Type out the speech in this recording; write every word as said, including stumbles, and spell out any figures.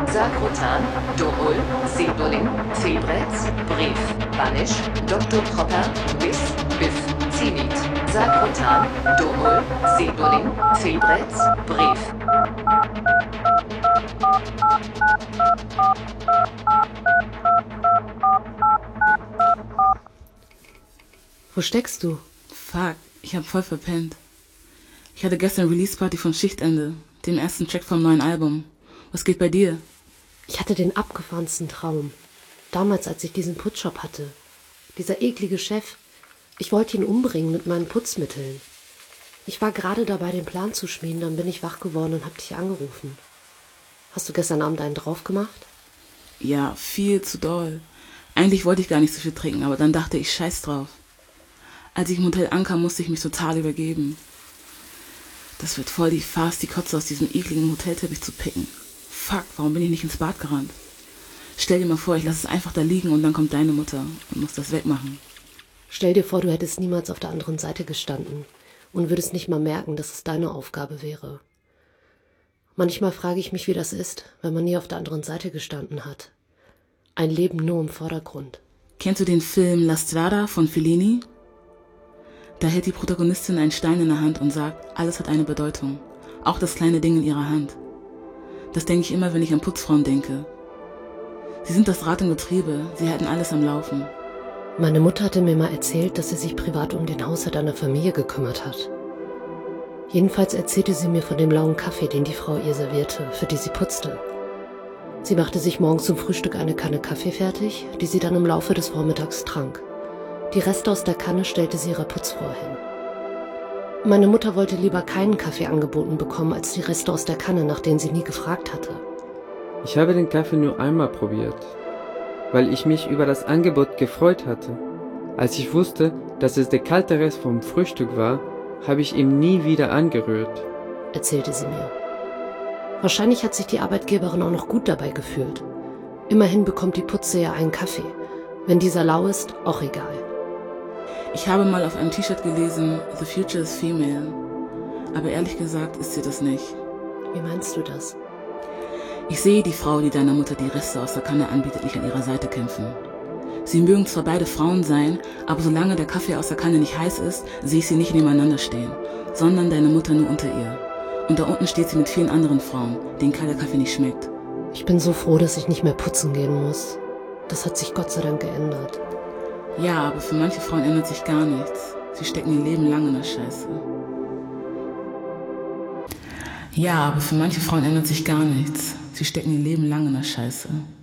Sakrotan, Domul, Sibulin, Febrez, Brief, Banisch, Doktor Proper, Wis, Biff, Zenit, Sakrotan, Domul, Sibulin, Febrez, Brief. Wo steckst du? Fuck, ich hab voll verpennt. Ich hatte gestern Release-Party von Schichtende, dem ersten Track vom neuen Album. Was geht bei dir? Ich hatte den abgefahrensten Traum. Damals, als ich diesen Putzshop hatte. Dieser eklige Chef. Ich wollte ihn umbringen mit meinen Putzmitteln. Ich war gerade dabei, den Plan zu schmieden, dann bin ich wach geworden und hab dich angerufen. Hast du gestern Abend einen drauf gemacht? Ja, viel zu doll. Eigentlich wollte ich gar nicht so viel trinken, aber dann dachte ich, scheiß drauf. Als ich im Hotel ankam, musste ich mich total übergeben. Das wird voll die Farce, die Kotze aus diesem ekligen Hotelteppich zu picken. Fuck, warum bin ich nicht ins Bad gerannt? Stell dir mal vor, ich lasse es einfach da liegen und dann kommt deine Mutter und muss das wegmachen. Stell dir vor, du hättest niemals auf der anderen Seite gestanden und würdest nicht mal merken, dass es deine Aufgabe wäre. Manchmal frage ich mich, wie das ist, wenn man nie auf der anderen Seite gestanden hat. Ein Leben nur im Vordergrund. Kennst du den Film La Strada von Fellini? Da hält die Protagonistin einen Stein in der Hand und sagt, alles hat eine Bedeutung. Auch das kleine Ding in ihrer Hand. Das denke ich immer, wenn ich an Putzfrauen denke. Sie sind das Rad im Getriebe, sie halten alles am Laufen. Meine Mutter hatte mir mal erzählt, dass sie sich privat um den Haushalt einer Familie gekümmert hat. Jedenfalls erzählte sie mir von dem lauen Kaffee, den die Frau ihr servierte, für die sie putzte. Sie machte sich morgens zum Frühstück eine Kanne Kaffee fertig, die sie dann im Laufe des Vormittags trank. Die Reste aus der Kanne stellte sie ihrer Putzfrau hin. Meine Mutter wollte lieber keinen Kaffee angeboten bekommen, als die Reste aus der Kanne, nach denen sie nie gefragt hatte. Ich habe den Kaffee nur einmal probiert, weil ich mich über das Angebot gefreut hatte. Als ich wusste, dass es der kalte Rest vom Frühstück war, habe ich ihn nie wieder angerührt, erzählte sie mir. Wahrscheinlich hat sich die Arbeitgeberin auch noch gut dabei gefühlt. Immerhin bekommt die Putze ja einen Kaffee. Wenn dieser lau ist, auch egal. Ich habe mal auf einem T-Shirt gelesen, The future is female. Aber ehrlich gesagt ist sie das nicht. Wie meinst du das? Ich sehe die Frau, die deiner Mutter die Reste aus der Kanne anbietet, nicht an ihrer Seite kämpfen. Sie mögen zwar beide Frauen sein, aber solange der Kaffee aus der Kanne nicht heiß ist, sehe ich sie nicht nebeneinander stehen, sondern deine Mutter nur unter ihr. Und da unten steht sie mit vielen anderen Frauen, denen kalter Kaffee nicht schmeckt. Ich bin so froh, dass ich nicht mehr putzen gehen muss. Das hat sich Gott sei Dank geändert. Ja, aber für manche Frauen ändert sich gar nichts. Sie stecken ihr Leben lang in der Scheiße. Ja, aber für manche Frauen ändert sich gar nichts. Sie stecken ihr Leben lang in der Scheiße.